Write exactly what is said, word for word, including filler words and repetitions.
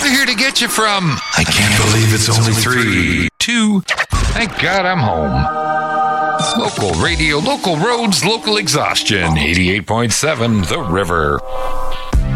of here to get you from. I can't believe it's only three. Two. Thank God I'm home. Local radio, local roads, local exhaustion. eighty-eight point seven The River.